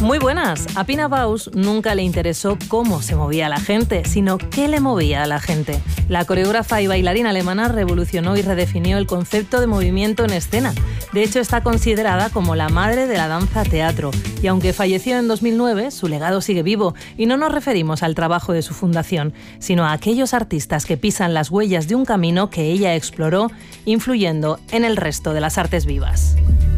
Muy buenas. A Pina Bausch nunca le interesó cómo se movía la gente, sino qué le movía a la gente. La coreógrafa y bailarina alemana revolucionó y redefinió el concepto de movimiento en escena. De hecho, está considerada como la madre de la danza teatro. Y aunque falleció en 2009, su legado sigue vivo. Y no nos referimos al trabajo de su fundación, sino a aquellos artistas que pisan las huellas de un camino que ella exploró, influyendo en el resto de las artes vivas.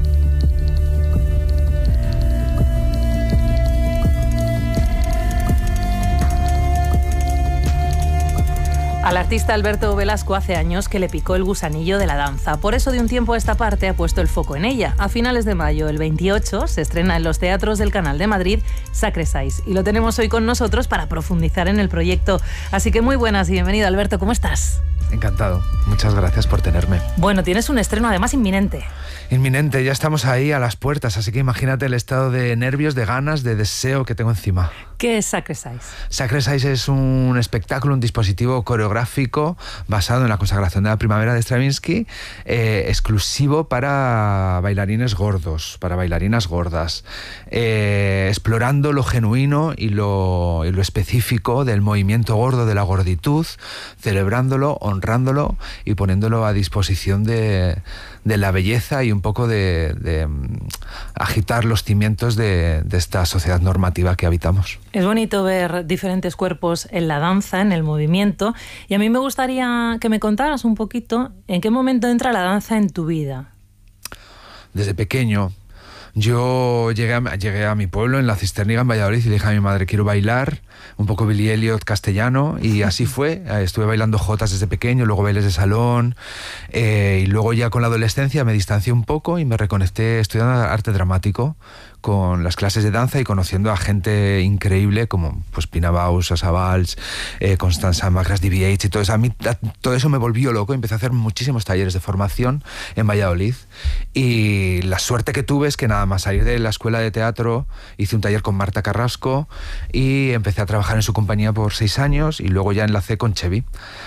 Al artista Alberto Velasco hace años que le picó el gusanillo de la danza. Por eso de un tiempo a esta parte ha puesto el foco en ella. A finales de mayo, el 28, se estrena en los teatros del Canal de Madrid Sacre Sais. Y lo tenemos hoy con nosotros para profundizar en el proyecto. Así que muy buenas y bienvenido, Alberto. ¿Cómo estás? Encantado. Muchas gracias por tenerme. Bueno, tienes un estreno además inminente. Inminente, ya estamos ahí a las puertas, así que imagínate el estado de nervios, de ganas, de deseo que tengo encima. ¿Qué es Sacre Sais? Sacre Sais es un espectáculo, un dispositivo coreográfico basado en la consagración de la primavera de Stravinsky, exclusivo para bailarines gordos, para bailarinas gordas, explorando lo genuino y lo específico del movimiento gordo, de la gorditud, celebrándolo, honrándolo y poniéndolo a disposición de la belleza y un poco de agitar los cimientos de esta sociedad normativa que habitamos. Es bonito ver diferentes cuerpos en la danza, en el movimiento, y a mí me gustaría que me contaras un poquito en qué momento entra la danza en tu vida. Desde pequeño. Yo llegué a mi pueblo, en la Cisterniga, en Valladolid, y le dije a mi madre, quiero bailar, un poco Billy Elliot castellano, y así fue. Estuve bailando jotas desde pequeño, luego bailes de salón, y luego ya con la adolescencia me distancié un poco y me reconecté estudiando arte dramático, con las clases de danza y conociendo a gente increíble como pues Pina Bausch, Sasha Balch, Constanza Macras, DBH y todo eso. A mí todo eso me volvió loco. Empecé a hacer muchísimos talleres de formación en Valladolid y la suerte que tuve es que nada más salir de la escuela de teatro hice un taller con Marta Carrasco y empecé a trabajar en su compañía por 6 años y luego ya enlacé con Chevy.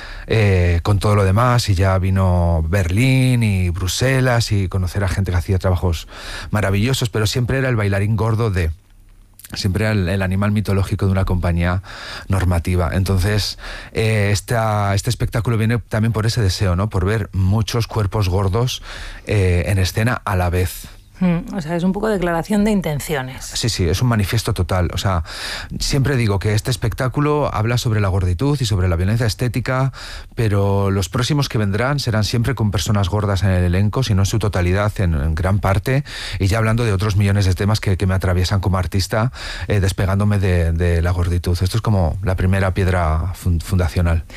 Con todo lo demás, y ya vino Berlín y Bruselas y conocer a gente que hacía trabajos maravillosos, pero siempre era el bailarín gordo siempre era el animal mitológico de una compañía normativa. Entonces este espectáculo viene también por ese deseo, ¿no? Por ver muchos cuerpos gordos en escena a la vez. O sea, es un poco declaración de intenciones. Sí, es un manifiesto total. O sea, siempre digo que este espectáculo habla sobre la gorditud y sobre la violencia estética, pero los próximos que vendrán serán siempre con personas gordas en el elenco, si no en su totalidad, en gran parte, y ya hablando de otros millones de temas que me atraviesan como artista, despegándome de la gorditud. Esto es como la primera piedra fundacional.